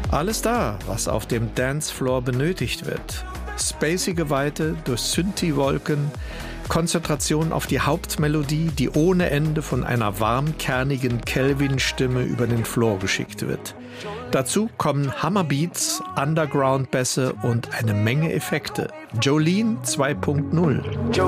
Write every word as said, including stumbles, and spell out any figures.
Alles da, was auf dem Dancefloor benötigt wird. Spacige Weite durch Synthi-Wolken, Konzentration auf die Hauptmelodie, die ohne Ende von einer warmkernigen Kelvin-Stimme über den Floor geschickt wird. Dazu kommen Hammerbeats, Underground-Bässe und eine Menge Effekte. Jolene zwei Punkt null.